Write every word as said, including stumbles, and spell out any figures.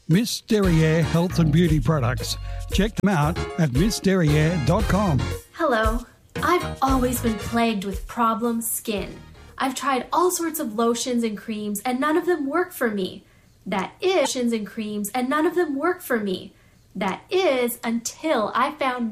Miss Derriere Health and Beauty Products. Check them out at miss derriere dot com. Hello. I've always been plagued with problem skin. I've tried all sorts of lotions and creams and none of them work for me. That is lotions and creams and none of them work for me. That is until I found